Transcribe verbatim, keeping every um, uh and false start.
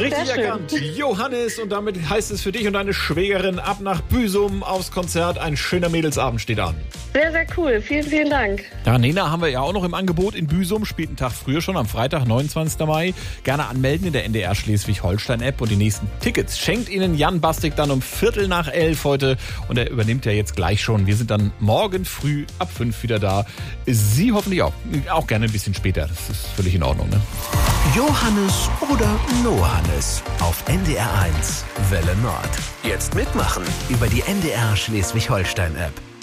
Richtig erkannt. Johannes, und damit heißt es für dich und deine Schwägerin ab nach Büsum aufs Konzert. Ein schöner Mädelsabend steht an. Sehr, sehr cool. Vielen, vielen Dank. Ja, Nena haben wir ja auch noch im Angebot in Büsum. Spielt einen Tag früher schon, am Freitag, neunundzwanzigsten Mai. Gerne anmelden in der N D R Schleswig-Holstein-App. Und die nächsten Tickets schenkt Ihnen Jan Bastik dann um Viertel nach elf heute. Und er übernimmt ja jetzt gleich schon. Wir sind dann morgen früh ab fünf wieder da. Sie hoffentlich auch. Auch gerne ein bisschen später. Das ist völlig in Ordnung, ne? Johannes oder Nohannes auf N D R eins Welle Nord. Jetzt mitmachen über die N D R Schleswig-Holstein-App.